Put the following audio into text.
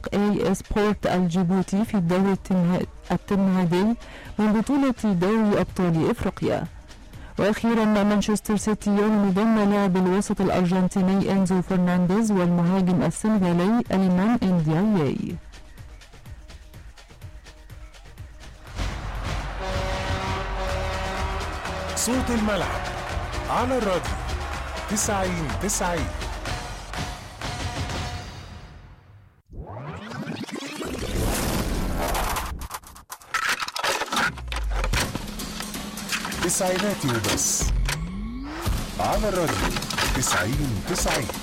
AS بورت الجيبوتي في الدور التمهيدي من بطولة دوري أبطال إفريقيا. وأخيرا مانشستر سيتي يعلن ضم لاعب الوسط الأرجنتيني إنزو فرنانديز والمهاجم السنغالي أليمان إنديايي. صوت الملعب على الراديو 90-90. تسعيناتي وبس على الراديو 90-90.